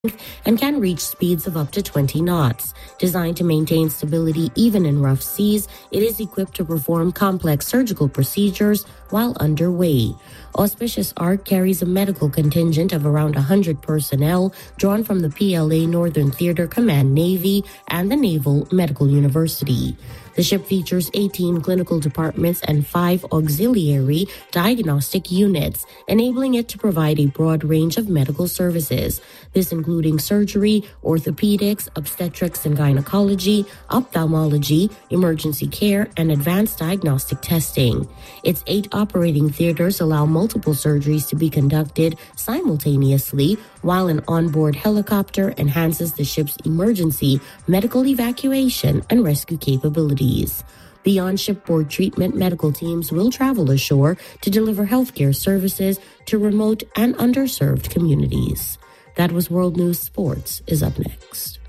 and can reach speeds of up to 20 knots. Designed to maintain stability even in rough seas, it is equipped to perform complex surgical procedures while underway. Auspicious Ark carries a medical contingent of around 100 personnel drawn from the PLA Northern Theater Command Navy and the Naval Medical University. The ship features 18 clinical departments and 5 auxiliary diagnostic units, enabling it to provide a broad range of medical services. This including surgery, orthopedics, obstetrics and gynecology, ophthalmology, emergency care, and advanced diagnostic testing. Its 8 operating theaters allow multiple surgeries to be conducted simultaneously, while an onboard helicopter enhances the ship's emergency medical evacuation and rescue capabilities. Beyond shipboard treatment, medical teams will travel ashore to deliver healthcare services to remote and underserved communities. That was World News. Sports is up next.